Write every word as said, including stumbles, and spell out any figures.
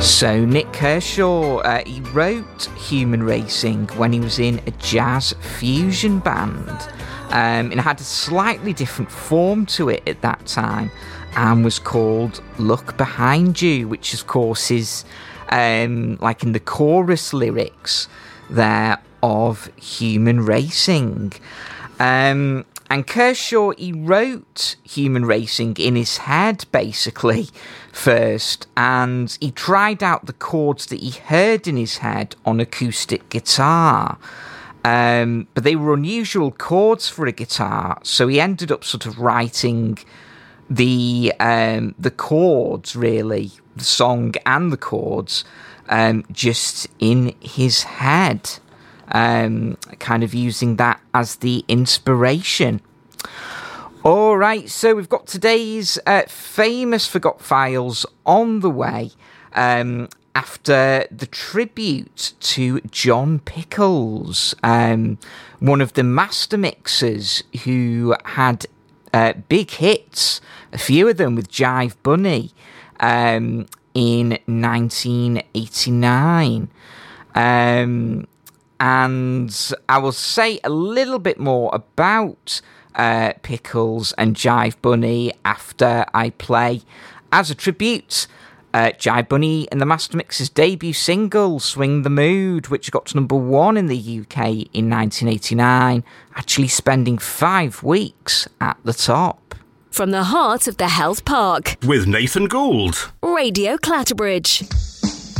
So Nik Kershaw, uh, he wrote Human Racing when he was in a jazz fusion band, um, and it had a slightly different form to it at that time, and was called Look Behind You, which of course is um, like in the chorus lyrics there of Human Racing. Um, and Kershaw, he wrote Human Racing in his head, basically, first, and he tried out the chords that he heard in his head on acoustic guitar. Um, but they were unusual chords for a guitar, so he ended up sort of writing the um, the chords, really, the song and the chords, um, just in his head. Um, kind of using that as the inspiration. All right, so we've got today's uh, famous Forgot Files on the way, um, after the tribute to John Pickles, um, one of the master mixers who had uh, big hits, a few of them with Jive Bunny, um, in nineteen eighty-nine. Um... And I will say a little bit more about uh, Pickles and Jive Bunny after I play, as a tribute, uh, Jive Bunny and the Master Mix's debut single, Swing the Mood, which got to number one in the U K in nineteen eighty-nine, actually spending five weeks at the top. From the heart of the Health Park, with Nathan Gould. Radio Clatterbridge.